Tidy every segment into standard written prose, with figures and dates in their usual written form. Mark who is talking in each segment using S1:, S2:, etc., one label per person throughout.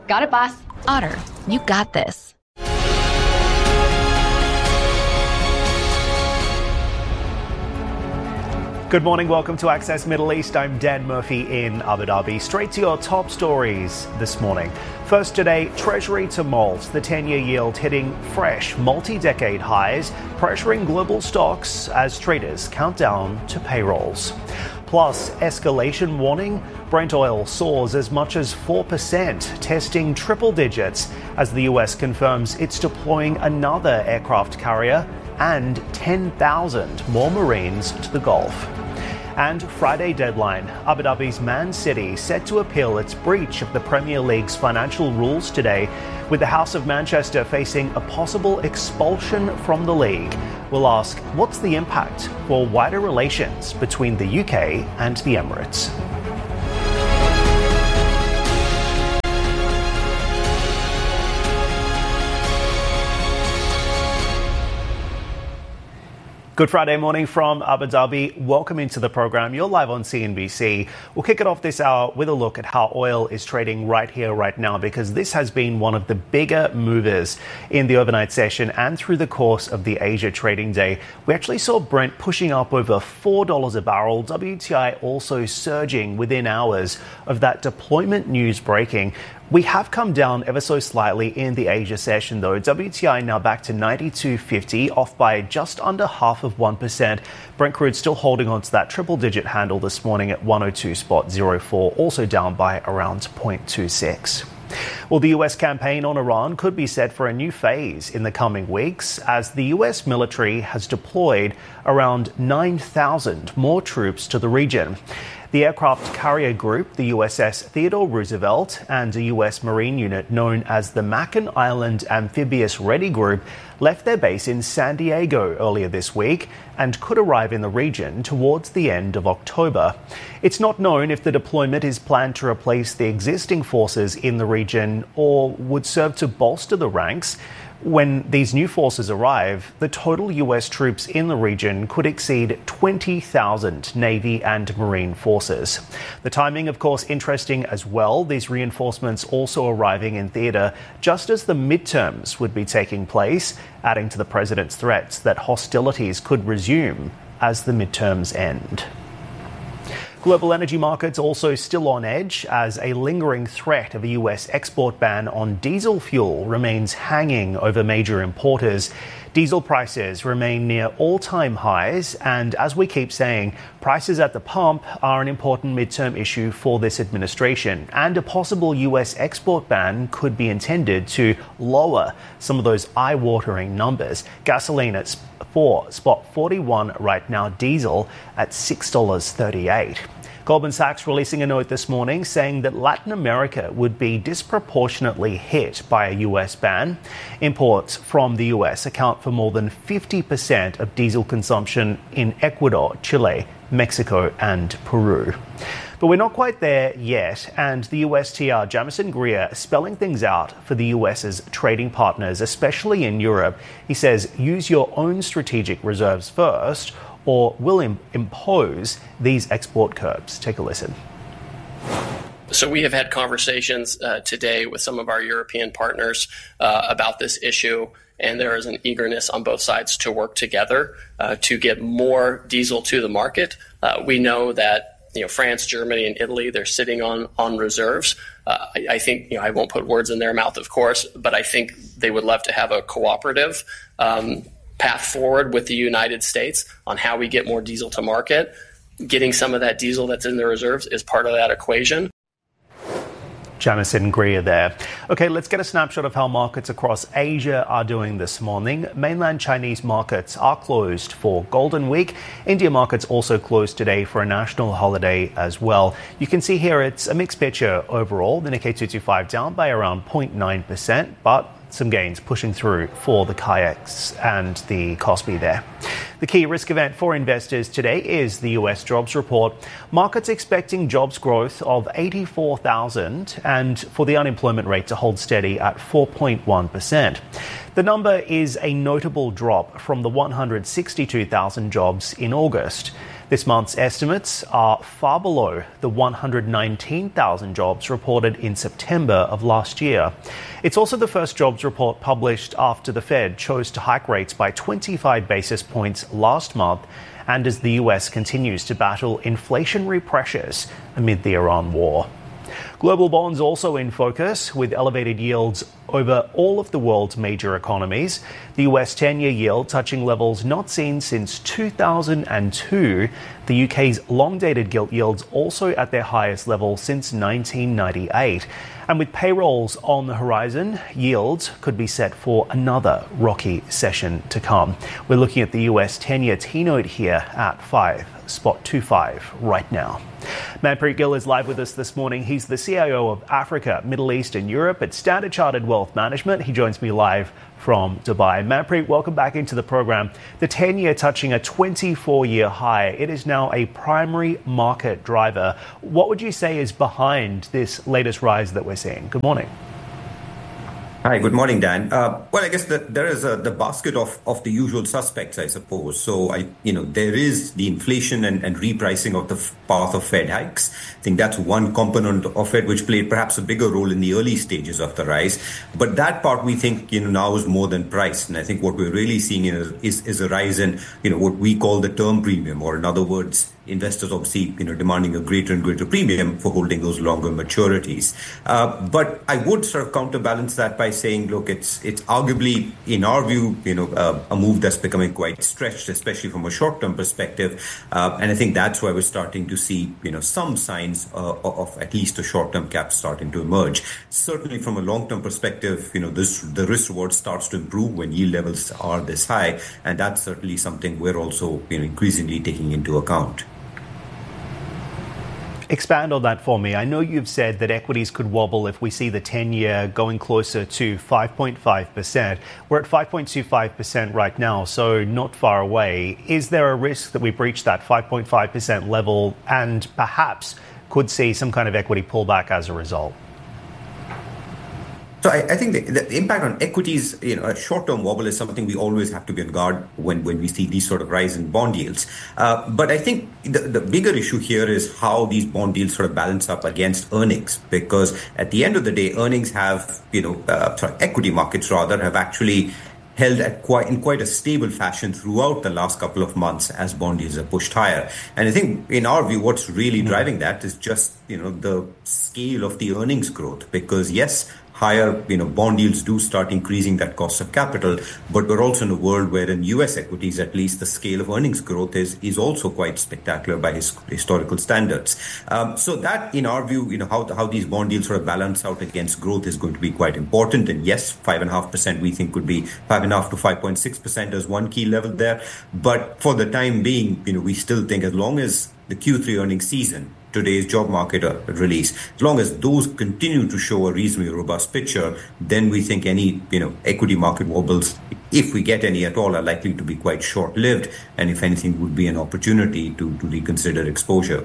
S1: Got it, boss.
S2: Otter, you got this.
S3: Good morning, welcome to Access Middle East. I'm Dan Murphy in Abu Dhabi. Straight to your top stories this morning. First today, Treasury tumult, the 10-year yield hitting fresh multi-decade highs, pressuring global stocks as traders count down to payrolls. Plus, escalation warning, Brent oil soars as much as 4%, testing triple digits as the US confirms it's deploying another aircraft carrier and 10,000 more Marines to the Gulf. And Friday deadline, Abu Dhabi's Man City set to appeal its breach of the Premier League's financial rules today, with the House of Manchester facing a possible expulsion from the league. We'll ask, what's the impact for wider relations between the UK and the Emirates? Good Friday morning from Abu Dhabi. Welcome into the program. You're live on CNBC. We'll kick it off this hour with a look at how oil is trading right here, right now, because this has been one of the bigger movers in the overnight session and through the course of the Asia trading day. We actually saw Brent pushing up over $4 a barrel, WTI also surging within hours of that deployment news breaking. We have come down ever so slightly in the Asia session, though. WTI now back to 92.50, off by just under 0.5%. Brent crude still holding on to that triple-digit handle this morning at 102.04, also down by around 0.26. Well, the US campaign on Iran could be set for a new phase in the coming weeks as the US military has deployed around 9,000 more troops to the region. The aircraft carrier group, the USS Theodore Roosevelt, and a US Marine unit known as the Makin Island Amphibious Ready Group left their base in San Diego earlier this week and could arrive in the region towards the end of October. It's not known if the deployment is planned to replace the existing forces in the region or would serve to bolster the ranks. When these new forces arrive, the total US troops in the region could exceed 20,000 Navy and Marine forces. The timing, of course, interesting as well. These reinforcements also arriving in theatre just as the midterms would be taking place, adding to the president's threats that hostilities could resume as the midterms end. Global energy markets also still on edge as a lingering threat of a US export ban on diesel fuel remains hanging over major importers. Diesel prices remain near all-time highs, and as we keep saying, prices at the pump are an important midterm issue for this administration, and a possible US export ban could be intended to lower some of those eye-watering numbers. Gasoline at spot 41 right now, diesel at $6.38. Goldman Sachs releasing a note this morning saying that Latin America would be disproportionately hit by a US ban. Imports from the US account for more than 50% of diesel consumption in Ecuador, Chile, Mexico and Peru. But we're not quite there yet, and the USTR, Jamison Greer, spelling things out for the US's trading partners, especially in Europe. He says, use your own strategic reserves first, or will impose these export curbs. Take a listen.
S4: So we have had conversations today with some of our European partners about this issue, and there is an eagerness on both sides to work together to get more diesel to the market. We know that France, Germany, and Italy, they're sitting on reserves. I think, I won't put words in their mouth, of course, but I think they would love to have a cooperative path forward with the United States on how we get more diesel to market. Getting some of that diesel that's in the reserves is part of that equation.
S3: Jamison Greer there. Okay, let's get a snapshot of how markets across Asia are doing this morning. Mainland Chinese markets are closed for Golden Week. India markets also closed today for a national holiday as well. You can see here it's a mixed picture overall. The Nikkei 225 down by around 0.9%, but some gains pushing through for the Kayaks and the Kospi there. The key risk event for investors today is the US jobs report. Markets expecting jobs growth of 84,000 and for the unemployment rate to hold steady at 4.1%. The number is a notable drop from the 162,000 jobs in August. This month's estimates are far below the 119,000 jobs reported in September of last year. It's also the first jobs report published after the Fed chose to hike rates by 25 basis points last month, and as the US continues to battle inflationary pressures amid the Iran war. Global bonds also in focus, with elevated yields over all of the world's major economies. The US 10-year yield touching levels not seen since 2002. The UK's long-dated gilt yields also at their highest level since 1998. And with payrolls on the horizon, yields could be set for another rocky session to come. We're looking at the US 10-year T-note here at 5.25 right now. Manpreet Gill is live with us this morning. He's the CIO of Africa, Middle East and Europe at Standard Chartered Wealth Management. He joins me live from Dubai. Manpreet, welcome back into the program. The 10-year touching a 24-year high. It is now a primary market driver. What would you say is behind this latest rise that we're seeing? Good morning.
S1: Hi, good morning, Dan. Well, I guess there is the basket of the usual suspects, I suppose. So, there is the inflation and repricing of the path of Fed hikes. I think that's one component of it, which played perhaps a bigger role in the early stages of the rise. But that part, we think, now is more than priced. And I think what we're really seeing is a rise in, what we call the term premium, or in other words, investors obviously, demanding a greater and greater premium for holding those longer maturities. But I would sort of counterbalance that by saying, look, it's arguably, in our view, a move that's becoming quite stretched, especially from a short-term perspective. And I think that's why we're starting to see, some signs of at least a short-term cap starting to emerge. Certainly from a long-term perspective, the risk reward starts to improve when yield levels are this high. And that's certainly something we're also, increasingly taking into account.
S3: Expand on that for me. I know you've said that equities could wobble if we see the 10-year going closer to 5.5%. We're at 5.25% right now, so not far away. Is there a risk that we breach that 5.5% level and perhaps could see some kind of equity pullback as a result?
S1: So I think the impact on equities, a short-term wobble is something we always have to be on guard when we see these sort of rise in bond yields. But I think the bigger issue here is how these bond yields sort of balance up against earnings, because at the end of the day, earnings have, equity markets rather have actually held at quite a stable fashion throughout the last couple of months as bond yields are pushed higher. And I think in our view, what's really driving that is just, the scale of the earnings growth, because yes, higher, bond yields do start increasing that cost of capital, but we're also in a world where in US equities, at least the scale of earnings growth is also quite spectacular by historical standards. So that, in our view, how these bond yields sort of balance out against growth is going to be quite important. And yes, 5.5% we think could be 5.5% to 5.6% as one key level there. But for the time being, we still think as long as the Q3 earnings season, today's job market release, as long as those continue to show a reasonably robust picture, then we think any, equity market wobbles, if we get any at all, are likely to be quite short-lived, and if anything, would be an opportunity to reconsider exposure.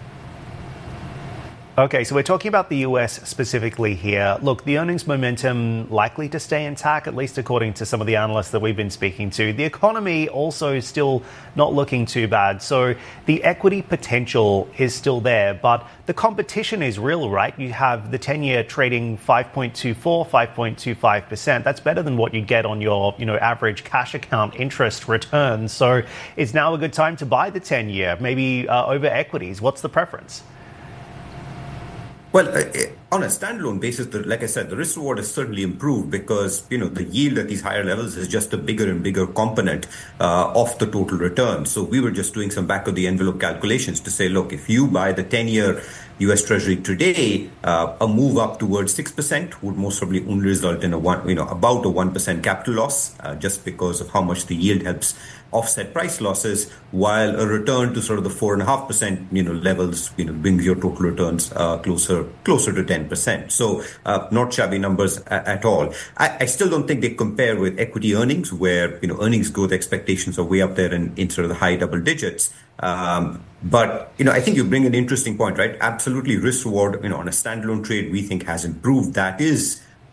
S3: Okay, so we're talking about the US specifically here. Look, the earnings momentum likely to stay intact, at least according to some of the analysts that we've been speaking to. The economy also still not looking too bad. So the equity potential is still there, but the competition is real, right? You have the 10-year trading 5.24, 5.25%. That's better than what you get on your, average cash account interest return. So is now a good time to buy the 10-year, maybe over equities? What's the preference?
S1: Well, on a standalone basis, like I said, the risk reward has certainly improved because, the yield at these higher levels is just a bigger and bigger component of the total return. So we were just doing some back of the envelope calculations to say, look, if you buy the 10-year US Treasury today, a move up towards 6% would most probably only result in about a 1% capital loss, just because of how much the yield helps offset price losses, while a return to sort of the 4.5%, levels, brings your total returns closer to 10%. So not shabby numbers at all. I still don't think they compare with equity earnings, where earnings growth expectations are way up there in sort of the high double digits. But I think you bring an interesting point, right? Absolutely, risk reward, on a standalone trade, we think has improved. That is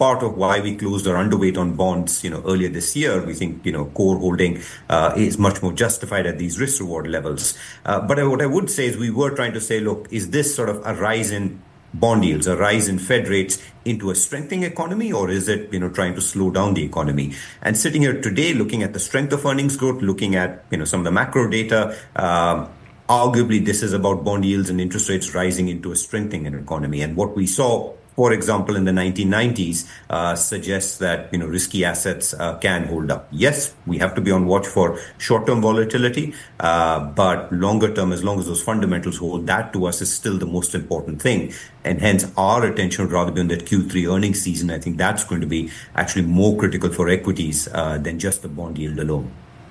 S1: part of why we closed our underweight on bonds, earlier this year. We think, core holding is much more justified at these risk reward levels. But what I would say is we were trying to say, look, is this sort of a rise in bond yields, a rise in Fed rates into a strengthening economy, or is it, trying to slow down the economy? And sitting here today, looking at the strength of earnings growth, looking at, some of the macro data, arguably this is about bond yields and interest rates rising into a strengthening economy. And what we saw, for example, in the 1990s, suggests that risky assets can hold up. Yes, we have to be on watch for short-term volatility, but longer term, as long as those fundamentals hold, that to us is still the most important thing. And hence, our attention rather be on that Q3 earnings season. I think that's going to be actually more critical for equities than just the bond yield alone.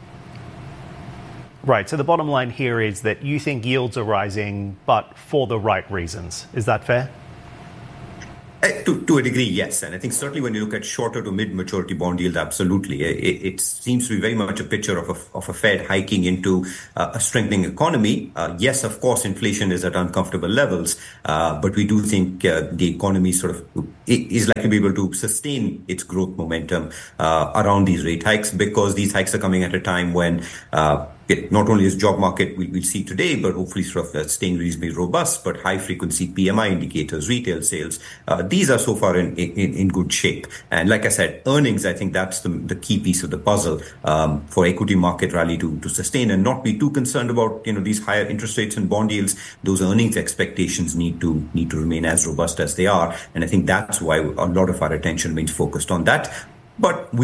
S3: Right. So the bottom line here is that you think yields are rising, but for the right reasons. Is that fair?
S1: To a degree, yes. And I think certainly when you look at shorter to mid-maturity bond yields, absolutely. It seems to be very much a picture of a Fed hiking into a strengthening economy. Yes, of course, inflation is at uncomfortable levels, but we do think the economy sort of is likely to be able to sustain its growth momentum around these rate hikes, because these hikes are coming at a time when not only is job market we'll see today, but hopefully sort of staying reasonably robust, but high frequency PMI indicators, retail sales, these are so far in good shape. And like I said, earnings, I think that's the key piece of the puzzle for equity market rally to sustain and not be too concerned about these higher interest rates and bond yields. Those earnings expectations need to remain as robust as they are, and I think that's why a lot of our attention remains focused on that. But we